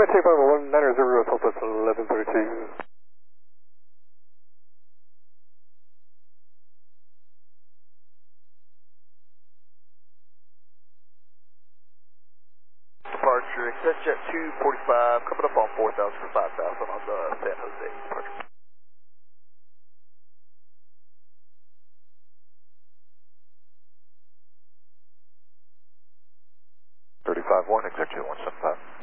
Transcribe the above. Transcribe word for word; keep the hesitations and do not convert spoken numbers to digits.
Lima two five one niner zero Southwest eleven thirty-two. Departure, ExpressJet two forty-five, coming up on four thousand for five thousand on the San Jose departure. thirty-five one, exit two one seven five.